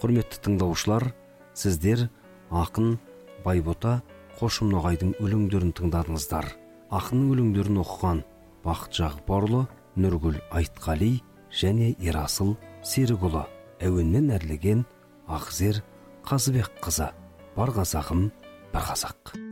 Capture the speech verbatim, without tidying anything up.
Құрметті тыңдаушылар, сіздер ақын Байбота Қошымноғайдың өлеңдерін тыңдадыңыздар. Ақынның өлеңдерін оқыған Бақыт Жағыпарұлы, Нұргүл Айтқали және Ерасыл Серікұлы. Әуеннен әрлеген Ақзер Қазыбек қызы. Бар қазағым, бір қазақ.